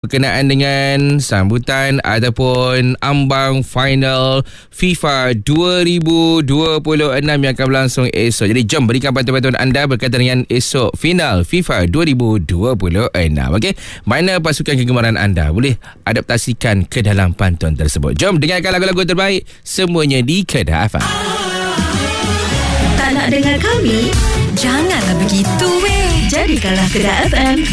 berkenaan dengan sambutan ataupun ambang final FIFA 2026 yang akan berlangsung esok. Jadi jom berikan bantuan-bantuan anda berkaitan dengan esok final FIFA 2026. Okey, mana pasukan kegemaran anda? Boleh adaptasikan ke dalam pantun tersebut. Jom dengarkan lagu-lagu terbaik semuanya di Kedah FM. Tak nak dengar kami? Janganlah begitu weh. Jadikanlah Kedah FM